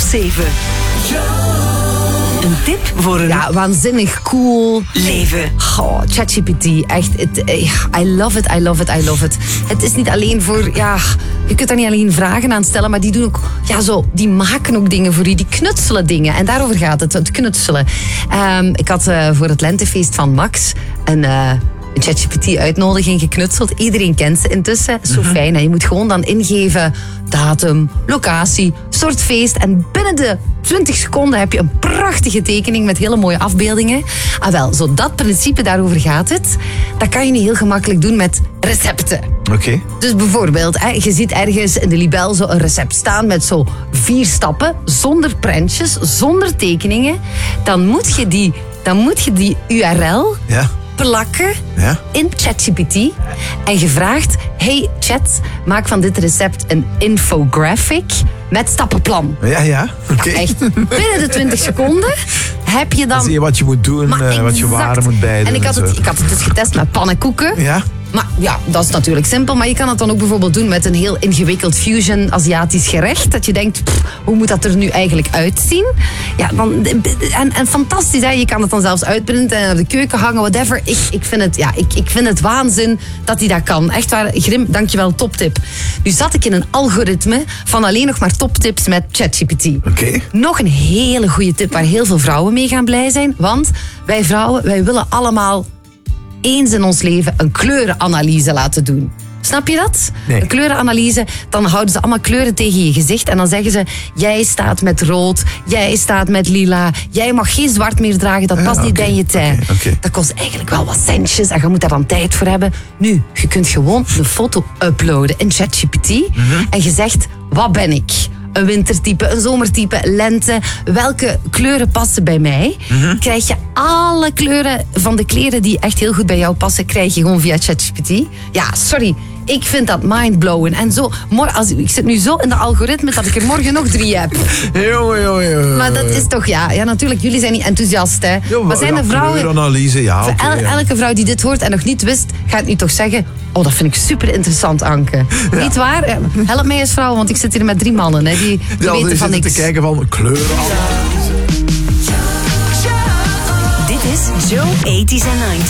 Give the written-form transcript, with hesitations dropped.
7. Een tip voor een waanzinnig cool leven. Oh, ChatGPT, echt. I love it, I love it, I love it. Het is niet alleen voor, je kunt daar niet alleen vragen aan stellen, maar die doen ook, die maken ook dingen voor je. Die knutselen dingen. En daarover gaat het knutselen. Ik had voor het lentefeest van Max een ChatGPT-uitnodiging geknutseld. Iedereen kent ze intussen. Zo fijn. En je moet gewoon dan ingeven datum, locatie, soort feest. En binnen de 20 seconden heb je een prachtige tekening met hele mooie afbeeldingen. Zo dat principe, daarover gaat het. Dat kan je nu heel gemakkelijk doen met recepten. Oké. Dus bijvoorbeeld, je ziet ergens in de libel zo een recept staan met zo 4 stappen, zonder prentjes, zonder tekeningen. Dan moet je die URL plakken in ChatGPT. En je vraagt, hey Chat, maak van dit recept een infographic met stappenplan. Ja. Oké. Echt, binnen de 20 seconden heb je dan... Zie je wat je moet doen, wat je waren moet bijdoen. En ik had het dus getest met pannenkoeken. Ja. Maar dat is natuurlijk simpel. Maar je kan het dan ook bijvoorbeeld doen met een heel ingewikkeld fusion Aziatisch gerecht. Dat je denkt, hoe moet dat er nu eigenlijk uitzien? Ja, en fantastisch, hè? Je kan het dan zelfs uitprinten en naar de keuken hangen, whatever. Ik vind het waanzin dat hij dat kan. Echt waar, Grim, dankjewel, toptip. Nu zat ik in een algoritme van alleen nog maar toptips met ChatGPT. Oké. Nog een hele goede tip waar heel veel vrouwen mee gaan blij zijn. Want wij vrouwen, wij willen allemaal eens in ons leven een kleurenanalyse laten doen. Snap je dat? Nee. Een kleurenanalyse, dan houden ze allemaal kleuren tegen je gezicht en dan zeggen ze, jij staat met rood, jij staat met lila, jij mag geen zwart meer dragen, dat past niet bij je tijd. Okay. Dat kost eigenlijk wel wat centjes en je moet daar dan tijd voor hebben. Nu, je kunt gewoon een foto uploaden in ChatGPT en je zegt, wat ben ik? Een wintertype, een zomertype, lente. Welke kleuren passen bij mij? Krijg je alle kleuren van de kleren die echt heel goed bij jou passen, krijg je gewoon via ChatGPT. Ja, sorry. Ik vind dat mindblowing. En zo, ik zit nu zo in de algoritme dat ik er morgen nog 3 heb. Jongen. Maar dat is toch, ja, natuurlijk, jullie zijn niet enthousiast, hè. Maar zijn er vrouwen... Kleurenanalyse, Elke vrouw die dit hoort en nog niet wist, gaat nu toch zeggen, oh, dat vind ik super interessant, Anke. Ja. Niet waar? Help mij eens, vrouw, want ik zit hier met 3 mannen, hè, die weten van niks. Te kijken van kleurenanalyse. Dit is Joe 80s and 90s.